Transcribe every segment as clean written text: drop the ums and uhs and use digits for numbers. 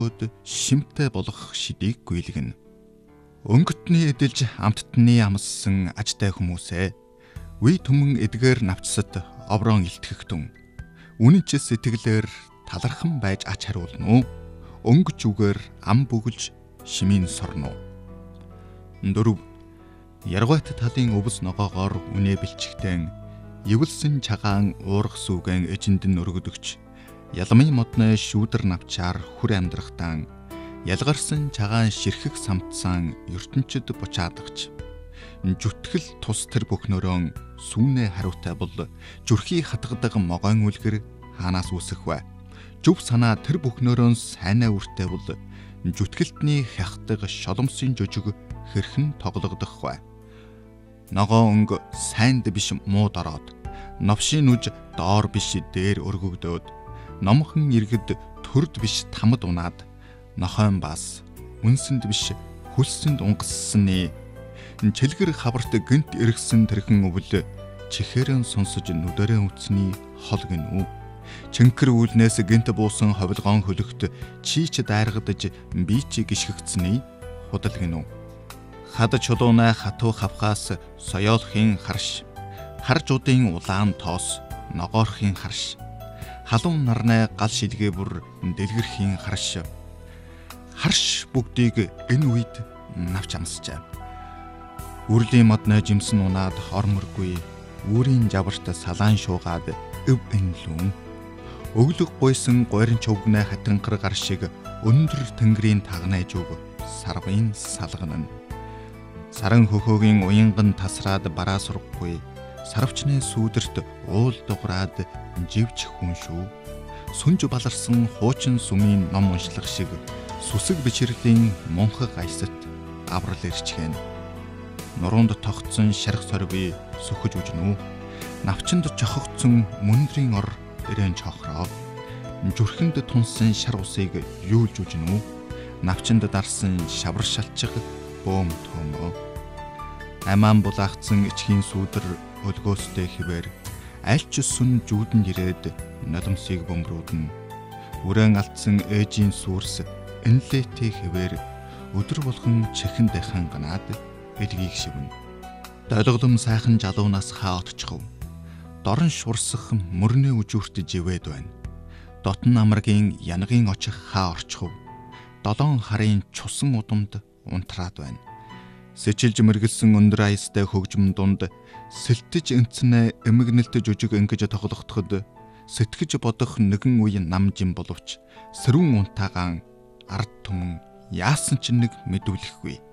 шимтэй болох шидийг гүйлгэнэ. Өнгөтний эдэлж амттны амссан ажтай хүмүүсээ үе түмэн эдгээр навчсад оврон илтгэхтэн. Үнэн ч сэтгэлээр талархан байж ач харуулна уу? Өнгөч үгээр ам бүгэлж шимийн сорно. 4. Яргайт талын өвс ногоогоор үнэ бэлчгтэн ивэлсэн чагаан уурах сүгэн эжиндэн өргөдөгч ялмын модны шүүдэр навчаар хүр амьдрахтан ялгарсан чагаан ширхэг самтсан ертөнчид бучаадагч зүтгэл тус тэр бүхнөрөө сүүнэ хариутай бол зүрхий хатгадаг могоон үлгэр хаанаас үсэх вэ? Зүв санаа тэр бүхнөрөө сайнаа үртэй бол зүтгэлтний хягтаг шоломсын жүжиг хэрхэн тоглогдох вэ? Ногоо өнгө сайнд биш мууд ороод новшийн үж доор биш дээр өргөгдөөд номхон иргэд төрд биш тамд унаад нохойн бас үнсэнд биш хөлсөнд унгасны чэлгэр хаварт гэнт эргэсэн тэрхэн өвл чихээрэн сонсож нүдэрээ үтсний хол гинүү. Чинкэр үүлнээс гэнт буусан ховлгоон хөлөгт чийч дайргадж би чи гიშгэгцний худал гинүү. Хад чулуунаа хатуу хавхаас соёолохын харш харжуудын улаан тоос ногоорхын харш халуун нарны гал шилгээ бүр дэлгэрхийн харш бүгдийг энэ үед навч амсчаа. Үрлийн модны жимсэн унаад хорморгүй үүрийн жаварт салаан шуугаад өв энлүүн өглөг гойсон гойрон чөвгнэ хатанхар гар шиг өндөр тэнгэрийн тагнаж өг сарвын салгана. Саран хөхөөгийн уянган тасраад бараа сурахгүй сарвчны сүүдэрт уул дуграад живж хүн шүү. Сүнж баларсан хуучин сүмийн ном уншлах шиг сүсэг бичрэлийн мунхаг аясат аврал ирчгэн. Нуруунд тогтсон шарх сорви сөхөж үжнүү. Навчинд чохогдсон мөндрийн ор ирээн чохроо. Зүрхэнд тунсан шар усыг юулж үжнүү. Навчинд дарсан шавар шалчиг бөөм төмөө. Амаан булаахцсан ичхийн сүудэр өлгөөстэй хിവэр альч сүн жүүдэн ирээд нулимсыг бөмрүүднэ. Үрэн алдсан ээжийн сүрс энлэтий хിവэр өдөр болгон чихэн дахин ганаад элгийг шивнэ. Долголом сайхан жалуунаас хаа отчихв. Дорн шурсах мөрний үжүүрт живэд байна. Дотн амрагийн янгийн очих хаа орчихв. 7 харын чусан удамд унтраад байна. Сэчилж мэргэлсэн өндөр аястай хөгжим дунд сэлтэж энцнэ эмгэнэлт жүжиг ингэж тоглохдоход сэтгэж бодох нэгэн үе намжин боловч сэрүүн унтаагаан ард түмэн яасан ч нэг мэдүүлэхгүй.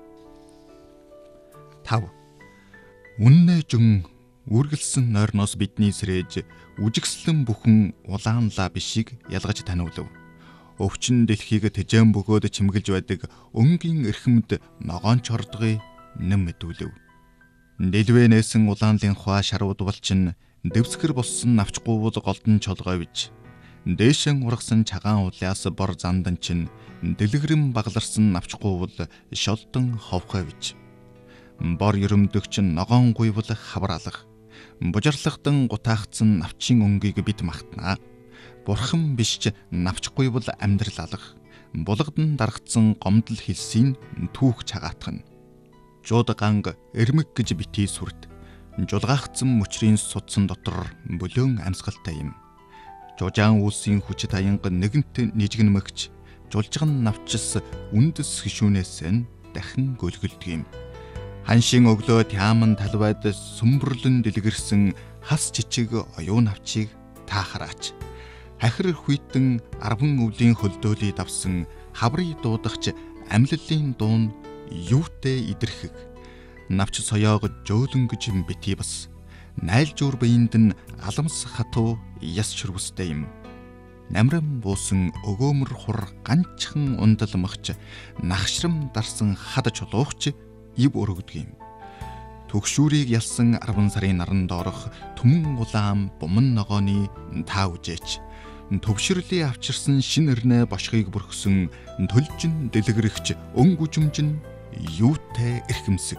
5. Үннэ жин үргэлсэн нойрноос бидний сэрэж үжигслэн бүхэн улаанлаа бишиг ялгаж таниулав. Өвчин дэлхийг тэжээн бөгөөд чимгэлж байдаг өнгийн эрхэмд ногоон чордгыг нэм мэдүүлв. Дэлвэ нээсэн улаанлын хаа шарууд болчин дэвсгэр болсон навчгуул голдон чолгойвж дээшэн ургасан чагаан улаас бор зандан чин дэлгэрэн багларсан навчгуул шолдон ховхойвж бор ерөмдөгч ногоон гуйвал хавраалах бужарлахтан гутаахцсан навчин өнгийг бид магтнаа. Бурхан биш ч навчгүй бол амьдрал алах. Булгадан дарагдсан гомдол хэлсийн түүх чагаатгана. Жууд ганг эрмэг гэж битий сүрд. Жулгаахцсан мөчрийн судсан дотор бөлөөн амьсгалтай юм. Жужаан үлсийн хүчит аянга нэгэнт нижгэн мэгч жулжган навчс үндэс хишүүнээс нь дахин гөлгөлдөг юм. Ханшийн өглөө тяман талбайд сүмбэрлэн дэлгэрсэн хас жичиг оюун навчийг та хараач. Хахир хүйтэн 10 өвлийн хөлдөөлий давсан хаврыг дуудагч амьлалын дуун юутэй идэрхэг навч соёог жөөлөнгөж битий бас найл жуур биеинд нь аламс хатуу яс шүрвстэй юм. Намрам буусан өгөөмөр хур ганчхан ундалмагч нахшрам дарсан хад чулуугч ив өргөдөг юм. Төгшүүрийг ялсан 10 сарын наран доорох түмэн улаан буман ногооны та үжээч. Төвшрлийн авчирсан шин өрнө бошхыг бүрхсэн төлжин дэлгэрэгч өн гүжимжин юутай эрхэмсэг.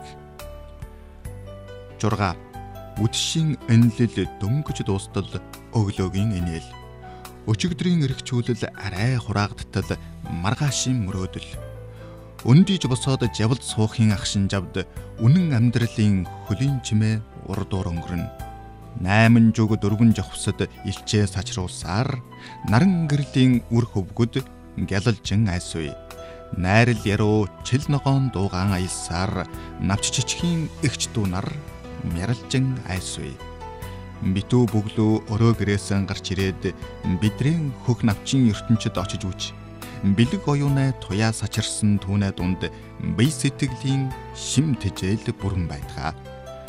6. Үдшийн энлэл дөнгөж дуустал өглөөгийн инээл. Өчигдрийн эргчүүлэл арай хураагдтал маргаашийн мөрөөдөл. Өндийж босоод жавлд суухын ахшин жавд үнэн амьдралын хөлийн чимээ урдуур өнгөрнө. 8 жүг 4 жавхсад илчээ сачруулсаар наран гэрлийн үр хөвгөд гялалжин айсуй. Найрал яруу чил ногоон дуугаан аялсаар навч чичхийн эгч дүү нар мяралжин айсуй. Битүү бүглүү өрөө гэрээсэн гарч ирээд бидрийн хөх навчин ертөнцид очиж үч. Бэлэг оюунаа туяа сачирсан түүнээ дунд бие сэтгэлийн шим тэжээл бүрэн байдгаа.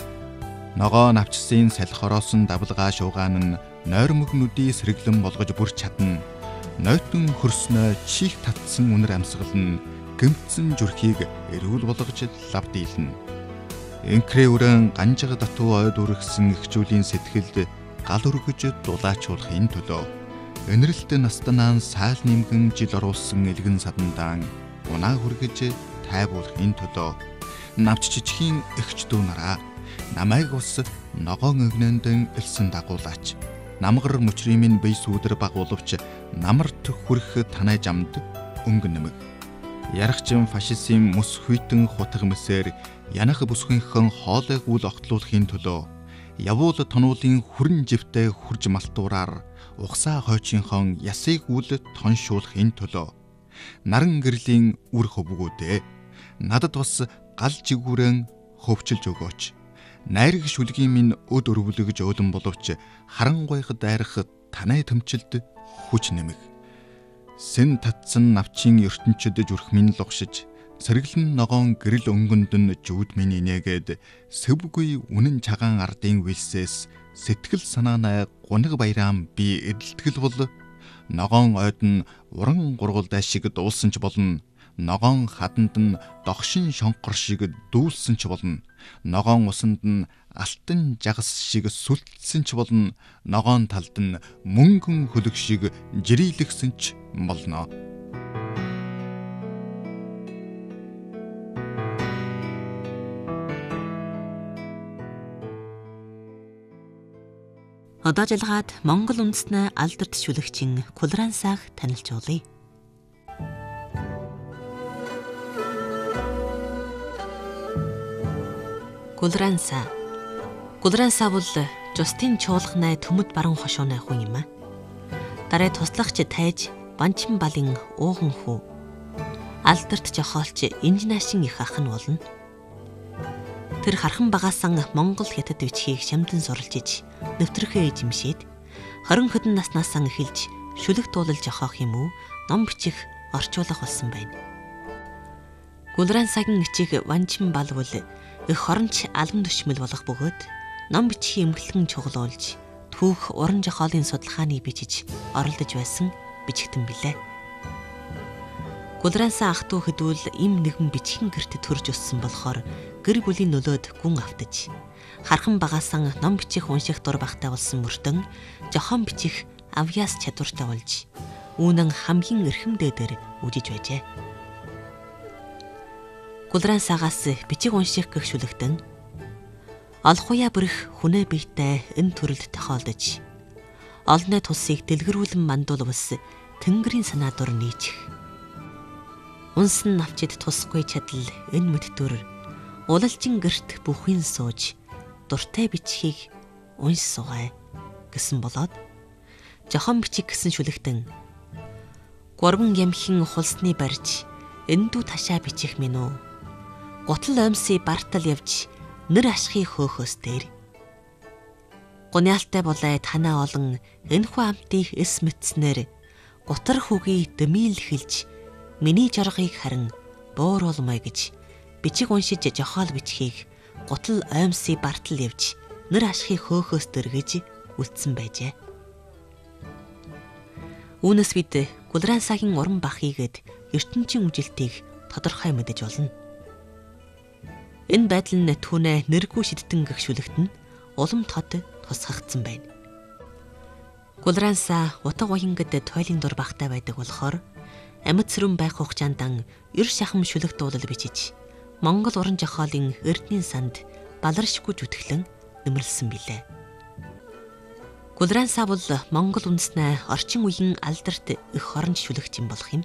Ногоо навчсын салхороосон давлгаа шуугаан нь нойр мөгнүүдийн сэргэлэн болгож бүрч чадна. Нойтон хөрснөө чих татсан үнэр амьсгал нь гэмтсэн зүрхийг эрүүл болгож лав дийлнэ. Энкрэ өрөн ганжиг датуу ойд үргэсэн эхчүүлийн сэтгэлд гал өргөж дулаачуулахын төлөө өнөрлөлт настанаан сайл нэмгэн жил оруулсан элгэн садандаан унаа хүргэж тайвуулахын төлөө навч чичхийн эгч дүү нараа намайг ус ногоон өгнөндөн элсэн дагуулаач. Намгар мөчрийн минь бие сүудэр багуулвч намарт хүрэх танай жамд өнгө нэмэг. Ярахчин фашистын мөс хүйтэн хутаг мэсээр янах бүсгийнхэн хоолойг үл огтлуулахын төлөө явуул тонуулын хүрэн живтэй хурж малтуураар ухсаа хойчийнхон ясыг үл тоншуулахын төлөө наран гэрлийн үр хөвгүүдээ надад бас гал жигүүрэн хөвчилж өгөөч. Найраг шүлгийн минь өд өрөвлөгж өлөн боловч харангуйх дайрах танай төмчилд хүч нэмэг. Сэн татсан навчин ертөнцид зүрх минь лугшиж сэргэлэн ногоон гэрэл өнгөнд нь жүүд минь инээгээд сэвгүй үнэн чагаан ардын вилсээс сэтгэл санаанаа гуниг баяраам би эдэлтгэл бол ногоон ойд нь уран гургуулдай шиг дуулсан ч болно. Ногоон хаданд нь догшин шонхор шиг дүүлсэн ч болно. Ногоон усанд нь алтан жагас шиг сүлтсэн ч болно. Ногоон талд нь мөнгөн хөлөг шиг жирийлэгсэн ч болно. Одоо жилгаад Монгол үндэстний алдарт шүлэгчин Кулрансааг танилцуулъя. Кулранса бол Жустин чуулганай төмөд баруун хошууны хүн юм а. Дараа туслагч тайж Банчин балын ууган хүү. Алдарт жохоолч Инжнаашин их ах нь болно. Тэр хархан багаасан Монгол хятад бичгийг шамдан суралж иж нэвтрэхээ эзэмшээд 20 хэдэн наснаас эхэлж шүлэг дуулж жохоох юм уу ном бичих орчуулах болсон байна. Кулрансагийн эцэг Банчин бал бол их хоронч албан түшмэл болох бөгөөд ном бичгийн эмгэлэн чуглуулж түүх уран жохоолын судалгааны бичиж оролдож байсан бичигтэн билээ. Кулранса ах дүү хэдүүл им нэгэн бичгийн гэрт төрж өссөн болохоор гэр бүлийн нөлөөд гүн автаж хархан багаасан ном бичих унших дур багтай болсон мөртөн жохоон бичих авьяас чадвартай болж үүнэн хамгийн эрхэм дээдэр үжиж байжээ. Кулрансагаас бичиг унших гэх шүлэгтэн олхуя бүрэх хүнээ биетэй энэ төрөлд тохиолдож олонний тусыг дэлгэрүүлэн мандуулвас тэнгэрийн санаа дур нийчих. Унсан навчид тусахгүй чадал энэ мэдтүр улалжин гэрт бүхвийн сууж дуртай бичгийг унш суугай гэсэн болоод жохоон бичиг гэсэн шүлэгтэн гурван ямхин хулсны барьж эндүү ташаа бичих минь үү гутал оймсыг бартал явж нэр ашхыг хөөхөөс дээр гуниалтай болоо танаа олон энэхүү амтыг эс мэдснээр гутар хүгийг дэмийлхэлж миний жаргыг харин бууруулмай гэж бичиг уншиж жохоол бичгийг гутал оймсыг бартал явж нэр ашхыг хөөхөөс дэргэж үлдсэн байжээ. Үүнээс бид Кулрансагийн уран бахыгэд ертөнцийн үжилтийг тодорхой мэдэж болно. Энэ байдал нь түүнээ нэргүй шидтэн гэх шүлэгт нь улам тод тусгагдсан байна. Кулранса утга уянгад тойлын дур багтай байдаг болохоор амьд сүрэн байх хугацаанд ер шахам шүлэг дуулал бичиж Монгол уран жохоолын эрдний санд баларшгүй зүтгэлэн нэмэрлсэн билээ. Гулран сав бол Монгол үндэснээ орчин үеийн алдарт эх хоронч шүлэгч юм болох юм.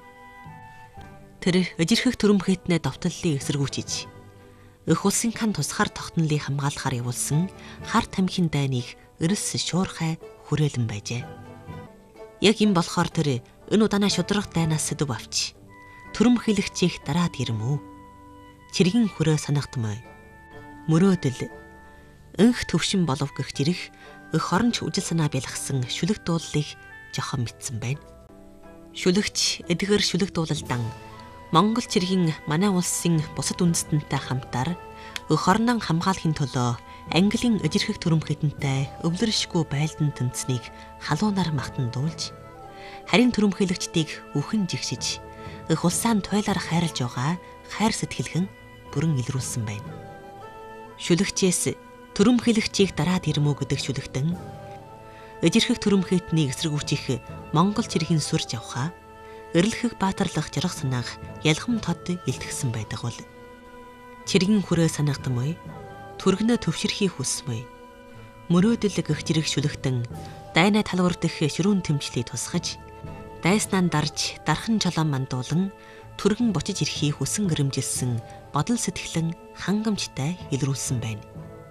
Тэр ижирхэх төрөмхөйтнээ довтлолыг эсэргүүцэж эх улсын хан тусгаар тогтнолыг хамгаалахаар явуулсан хар тамхин дайныг эрс шуурхай хүрээлэн байжээ. Яг юм болохоор тэр энэ удаанаа шудрах дайнаас сэдв авч төрөмхөйлөгчийг дараад ирмүү. Чиргэн хүрээ санагдмай. Мөрөөдөл энх төвшин болов гэх жирэх эх хоронч үжил санаа бэлгсэн шүлэг дуулалыг жохон мэдсэн байна. Шүлэгч эдгээр шүлэг дуулалдан Монгол чиргийн манай улсын бусад үндэстэнтэй хамтаар эх хорноо хамгаалахын төлөө Английн ижирхэх төрөмхөйтөнтэй өвлөршгүй байлдан тэнцнийг халуунаар магтан дуулж, харин төрөмхөйлөгчдийг үхэн жигшиж эх улсаа туйлаар хайрлж байгаа хайр сэтгэлгэн бүрэн илрүүлсэн байна. Шүлэгчээс төрөмхөйлөгчийг дараад ирмүү гэдэг шүлэгтэн ижирхэх төрөмхөйтнийг эсэргүүцэх Монгол чиргийн сүрж явхаа эрлэхэг баатарлах жаргах санаах ялхам тод илтгэсэн байдаг бол чиргийн хүрээ санагдмай түргэнэ төвшөрхий хүсмэй мөрөөдөл гэх жирэх шүлэгтэн дайнаа талвар дэх ширүүн тэмцлийг тусгаж дайснаа дарж дархан чолоон мандуулан түргэн бочиж ирэхийг хүсэн гэрэмжилсэн бодол сэтгэлэн хангамжтай илрүүлсэн байна.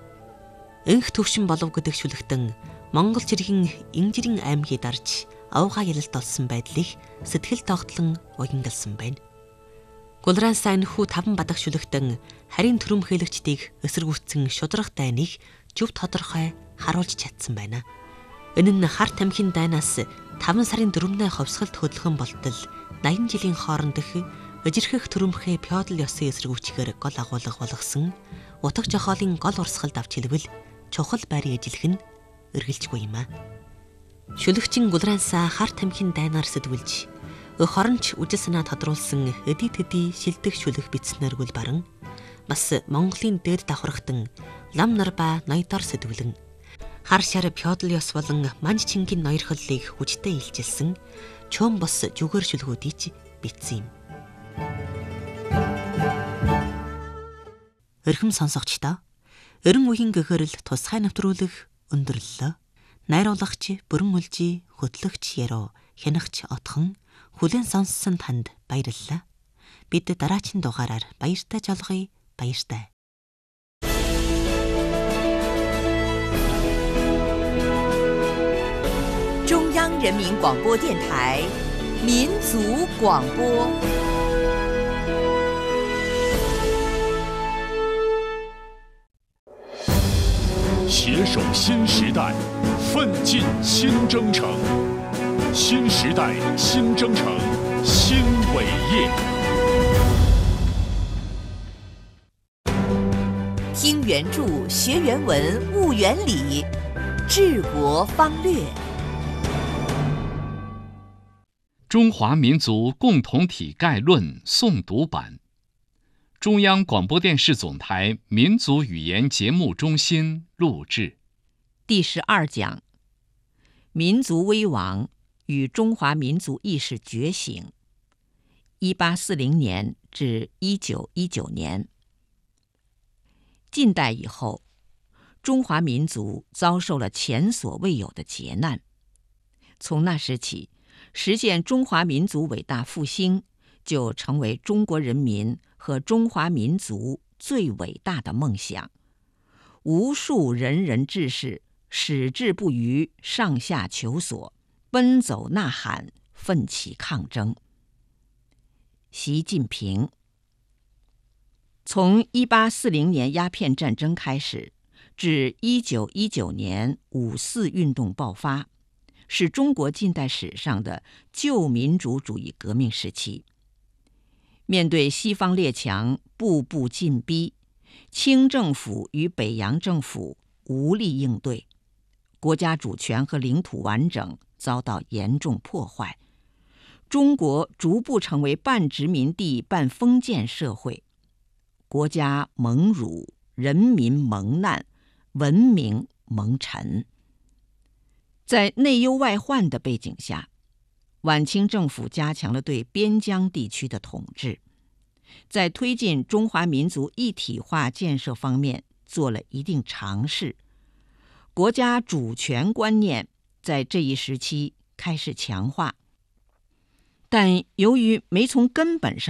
Энх төвшин болов гэдэг шүлэгтэн Монгол чиргийн Инжирийн аймгийг дарж авгаа ялалт олсон байдлыг сэтгэл тогтлон уянгалсан байна. Гулран сайн хүү 5 бадах шүлэгтэн харин төрөмхөйлөгчдийг эсэргүүцсэн шудрах дайныг зөв тодорхой харуулж чадсан байна. Энэ нь хар тамхин дайнаас 5 сарын 4-ны ховсголт хөдөлгөн болтол 80 жилийн хооронд их ижирхэх төрөмхөө феодал ёсын эсэргүүцгээр гол агуулга болгосон утга жохоолын гол урсгалд авч хэлбэл чухал байрын ижилх нь эргэлжгүй юм а. Шүлэгчин Гулранса хар тамхин дайнаар сэдвүүлж эх хоронч үжил санаа тодруулсан эдий төдий шилдэг шүлэг бичснээргүй баран бас Монголын дээд давхархтан лам нар ба ноёдоор сэдвүүлэн хар шар феодал ёс болон манж чингийн ноёрхоллыг хүчтэй илчилсэн чөм бос жүгээр шүлгүүдийг бичсэн юм. Эрхэм сонсогчдоо эрен үеийн гэгэрэл тусгай нэвтрүүлэг өндөрлөлөө. Найруулагч бүрэн үлжи хөтлөгч яруу хянагч отхон хүлээн сонссон танд баярлалаа. Бид дараагийн дугаараар баяртай жолгоё. Баяртай. 中央人民广播电台民族广播。 携手新时代，奋进新征程。新时代，新征程，新伟业。 听原著，学原文，悟原理，治国方略。 中华民族共同体概论诵读版，中央广播电视总台民族语言节目中心录制。 第12讲：民族危亡与中华民族意识觉醒。1840年至1919年。近代以后，中华民族遭受了前所未有的劫难。从那时起，实现中华民族伟大复兴就成为中国人民和中华民族最伟大的梦想。无数仁人志士矢志不渝，上下求索，奔走呐喊，奋起抗争。习近平。从1840年鸦片战争开始，至1919年五四运动爆发，是中国近代史上的旧民主主义革命时期。面对西方列强步步进逼，清政府与北洋政府无力应对，国家主权和领土完整遭到严重破坏，中国逐步成为半殖民地半封建社会，国家蒙辱，人民蒙难，文明蒙尘。在内忧外患的背景下，晚清政府加强了对边疆地区的统治，在推进中华民族一体化建设方面做了一定尝试，国家主权观念在这一时期开始强化，但由于没从根本上